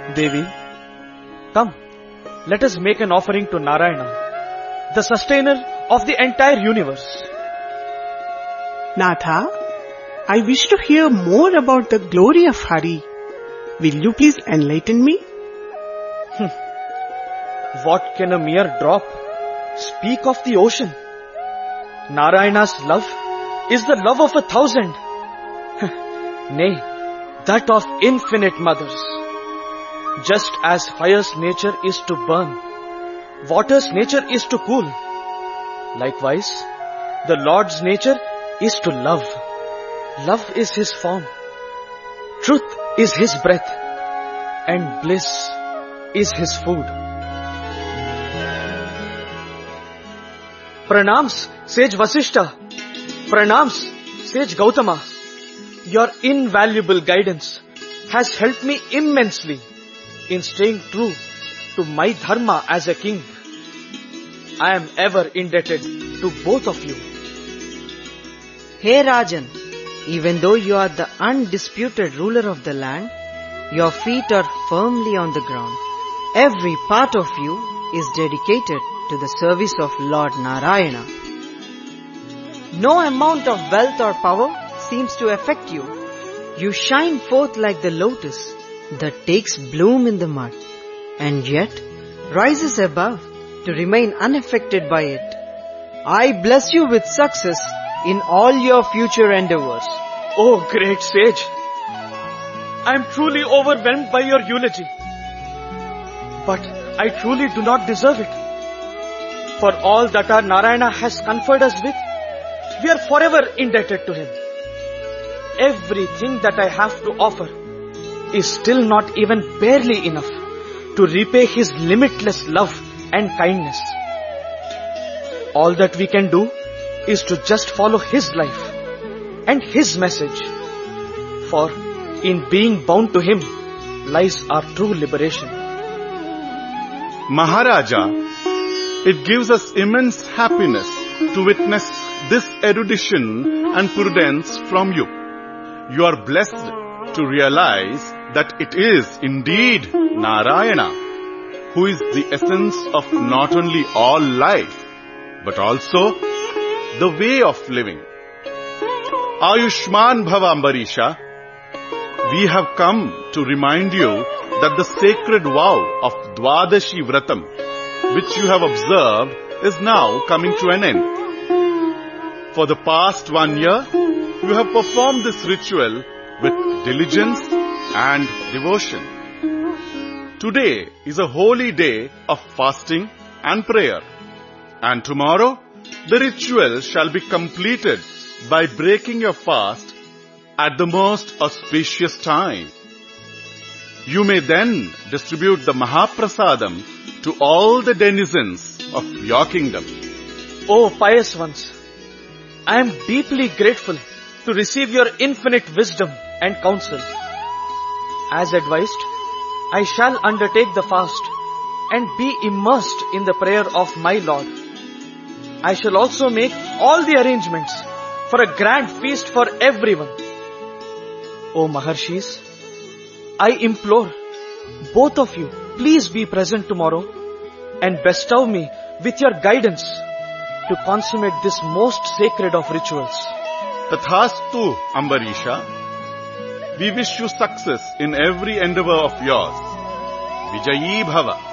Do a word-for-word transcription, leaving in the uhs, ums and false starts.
Devi, come, let us make an offering to Narayana, the sustainer of the entire universe. Natha, I wish to hear more about the glory of Hari. Will you please enlighten me? What can a mere drop speak of the ocean? Narayana's love is the love of a thousand. Nay, that of infinite mothers. Just as fire's nature is to burn, water's nature is to cool. Likewise, the Lord's nature is to love. Love is His form. Truth is His breath. And bliss is His food. Pranams, Sage Vasishta. Pranams, Sage Gautama. Your invaluable guidance has helped me immensely in staying true to my dharma as a king. I am ever indebted to both of you. Hey Rajan, even though you are the undisputed ruler of the land, your feet are firmly on the ground. Every part of you is dedicated to the service of Lord Narayana. No amount of wealth or power seems to affect you. You shine forth like the lotus that takes bloom in the mud and yet rises above to remain unaffected by it. I bless you with success in all your future endeavors. Oh great sage, I am truly overwhelmed by your eulogy. But I truly do not deserve it. For all that our Narayana has conferred us with, we are forever indebted to Him. Everything that I have to offer is still not even barely enough to repay His limitless love and kindness. All that we can do is to just follow His life and His message. For in being bound to Him lies our true liberation. Maharaja, it gives us immense happiness to witness this erudition and prudence from you. You are blessed to realize that it is indeed Narayana who is the essence of not only all life, but also the way of living. Ayushman Bhava Ambarisha, we have come to remind you that the sacred vow of Dwadashi Vratam, which you have observed, is now coming to an end. For the past one year, you have performed this ritual with diligence and devotion. Today is a holy day of fasting and prayer. And tomorrow, the ritual shall be completed by breaking your fast at the most auspicious time. You may then distribute the Mahaprasadam to all the denizens of your kingdom. Oh pious ones, I am deeply grateful to receive your infinite wisdom and counsel. As advised, I shall undertake the fast and be immersed in the prayer of my Lord. I shall also make all the arrangements for a grand feast for everyone. O Maharshis, I implore both of you, please be present tomorrow and bestow me with your guidance to consummate this most sacred of rituals. Tathastu, Ambarisha. We wish you success in every endeavor of yours. Vijayi Bhava.